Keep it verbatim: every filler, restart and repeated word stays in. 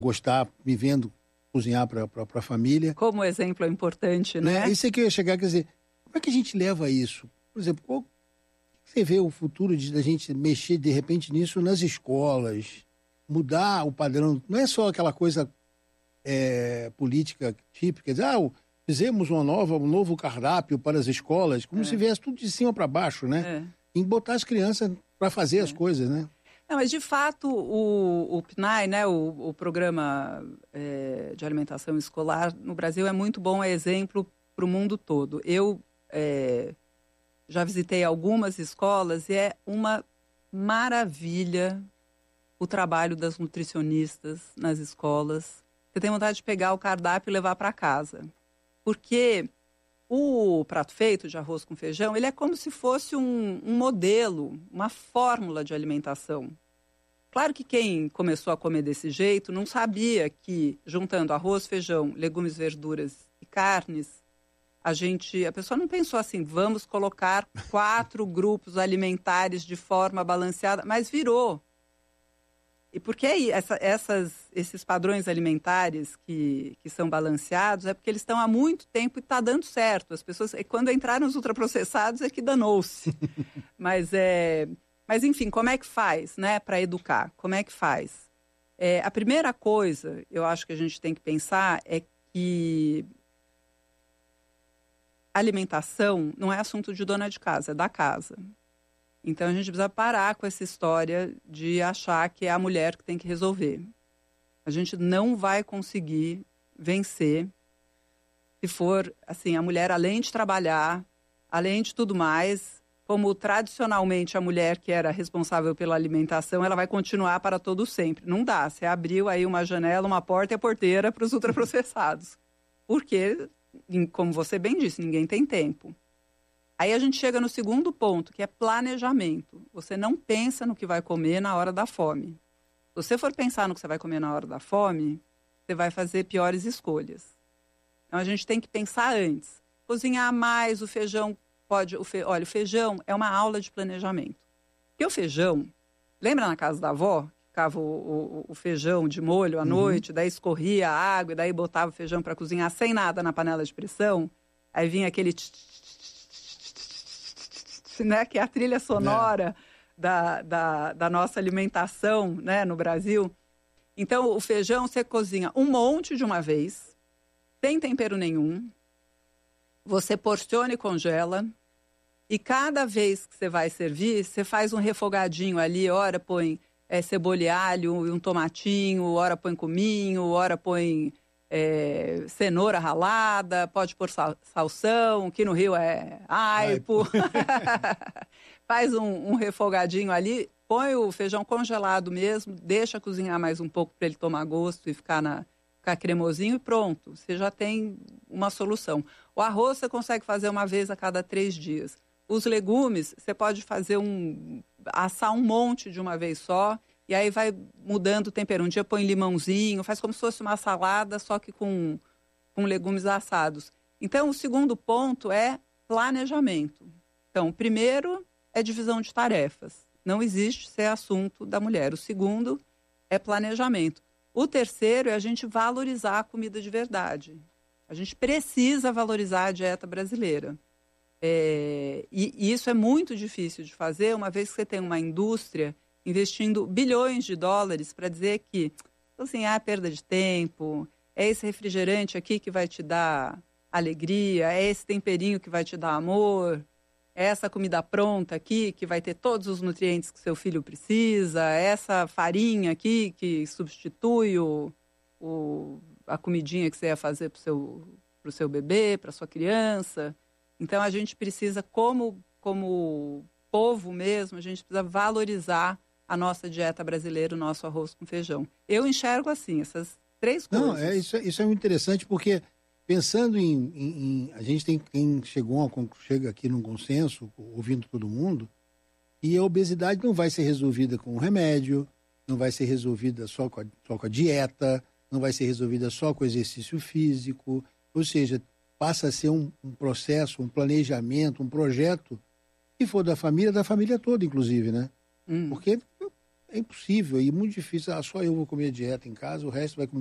gostar, me vendo cozinhar para a família. Como exemplo é importante, né? né? Isso é que eu ia chegar, quer dizer, como é que a gente leva isso? Por exemplo, qual você vê o futuro de a gente mexer de repente nisso nas escolas, mudar o padrão? Não é só aquela coisa é, política típica, dizer, ah, fizemos uma nova, um novo cardápio para as escolas, como é. se viesse tudo de cima para baixo, né? É. Em botar as crianças para fazer é. as coisas, né? Não, mas de fato o, o P N A E, né, o, o Programa é, de Alimentação Escolar no Brasil é muito bom, é exemplo para o mundo todo. Eu é, já visitei algumas escolas e é uma maravilha o trabalho das nutricionistas nas escolas. Você tem vontade de pegar o cardápio e levar para casa. Porque o prato feito de arroz com feijão, ele é como se fosse um, um modelo, uma fórmula de alimentação. Claro que quem começou a comer desse jeito não sabia que, juntando arroz, feijão, legumes, verduras e carnes, a gente, a pessoa não pensou assim, vamos colocar quatro grupos alimentares de forma balanceada, mas virou. E por que essa, essas, esses padrões alimentares que, que são balanceados é porque eles estão há muito tempo e está dando certo. As pessoas, quando entraram os ultraprocessados é que danou-se. Mas, é, mas, enfim, como é que faz, né, para educar? Como é que faz? É, a primeira coisa, eu acho que a gente tem que pensar é que alimentação não é assunto de dona de casa, é da casa. Então, a gente precisa parar com essa história de achar que é a mulher que tem que resolver. A gente não vai conseguir vencer se for, assim, a mulher, além de trabalhar, além de tudo mais, como tradicionalmente a mulher que era responsável pela alimentação, ela vai continuar para todo sempre. Não dá. Você abriu aí uma janela, uma porta e a porteira para os ultraprocessados. Porque, como você bem disse, ninguém tem tempo. Aí a gente chega no segundo ponto, que é planejamento. Você não pensa no que vai comer na hora da fome. Se você for pensar no que você vai comer na hora da fome, você vai fazer piores escolhas. Então a gente tem que pensar antes. Cozinhar mais, o feijão pode... O fe, olha, o feijão é uma aula de planejamento. Porque o feijão, lembra na casa da avó? Ficava o, o, o feijão de molho à uhum. noite, daí escorria a água, e daí botava o feijão para cozinhar sem nada na panela de pressão. Aí vinha aquele... Né, que é a trilha sonora é. da, da, da nossa alimentação, né, no Brasil. Então, o feijão você cozinha um monte de uma vez, sem tempero nenhum, você porciona e congela, e cada vez que você vai servir, você faz um refogadinho ali, ora põe é, cebola e alho e um tomatinho, ora põe cominho, ora põe... É, cenoura ralada, pode pôr sal, salsão, que no Rio é aipo. Faz um, um refogadinho ali, põe o feijão congelado mesmo, deixa cozinhar mais um pouco para ele tomar gosto e ficar, na, ficar cremosinho e pronto. Você já tem uma solução. O arroz você consegue fazer uma vez a cada três dias. Os legumes, você pode fazer um... assar um monte de uma vez só. E aí vai mudando o tempero. Um dia põe limãozinho, faz como se fosse uma salada, só que com, com legumes assados. Então, o segundo ponto é planejamento. Então, o primeiro é divisão de tarefas. Não existe ser assunto da mulher. O segundo é planejamento. O terceiro é a gente valorizar a comida de verdade. A gente precisa valorizar a dieta brasileira. É, e, e isso é muito difícil de fazer, uma vez que você tem uma indústria investindo bilhões de dólares para dizer que assim, ah, perda de tempo, é esse refrigerante aqui que vai te dar alegria, é esse temperinho que vai te dar amor, é essa comida pronta aqui que vai ter todos os nutrientes que seu filho precisa, é essa farinha aqui que substitui o, o, a comidinha que você ia fazer para o seu, pro seu bebê, para sua criança. Então a gente precisa, como, como povo mesmo, a gente precisa valorizar a nossa dieta brasileira, o nosso arroz com feijão. Eu enxergo assim, essas três coisas. Não, é, isso, é, isso é muito interessante, porque pensando em... em, em a gente tem quem chegou a, chega aqui num consenso, ouvindo todo mundo, e a obesidade não vai ser resolvida com remédio, não vai ser resolvida só com a, só com a dieta, não vai ser resolvida só com o exercício físico, ou seja, passa a ser um, um processo, um planejamento, um projeto, que for da família, da família toda, inclusive, né? Hum. Porque é impossível e muito difícil. Ah, só eu vou comer dieta em casa, o resto vai comer